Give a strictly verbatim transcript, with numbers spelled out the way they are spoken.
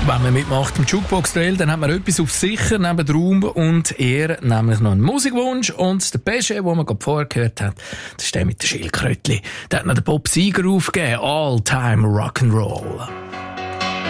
Wenn man mitmacht im Jukebox-Duell, dann hat man etwas auf sicher neben Raum und Ehre, nämlich noch einen Musikwunsch. Und der Pesche, den man gerade vorher gehört hat, das ist der mit den Schildkrötchen. Der hat noch den Bob Seger aufgegeben. All-Time Rock'n'Roll.